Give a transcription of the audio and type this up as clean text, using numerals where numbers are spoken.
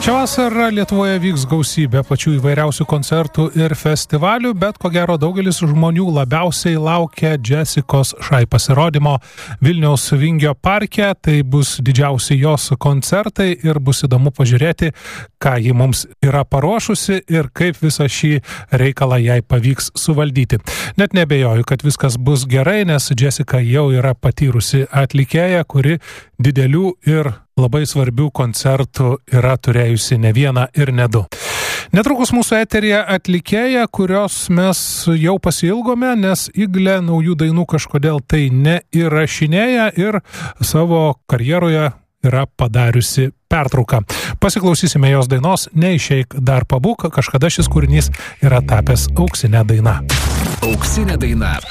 Šią vasarą Lietuvoje vyks gausybė pačių įvairiausių koncertų ir festivalių, bet ko gero daugelis žmonių labiausiai laukia Jessicos Shy pasirodymo Vilniaus Vingio parke. Tai bus didžiausi jos koncertai ir bus įdomu pažiūrėti, ką ji mums yra paruošusi ir kaip visą šį reikalą jai pavyks suvaldyti. Net nebejoju, kad viskas bus gerai, nes Jessica jau yra patyrusi atlikėja, kuri didelių ir labai svarbių koncertų yra turėjusi ne vieną ir ne du. Netrukus mūsų eteryje atlikėja, kurios mes jau pasiilgome, nes Iglė naujų dainų kažkodėl tai neįrašinėja ir savo karjeroje yra padariusi pertrauką. Pasiklausysime jos dainos Neišeik dar pabūk, kažkada šis kūrinys yra tapęs auksinė daina. Auksinė daina.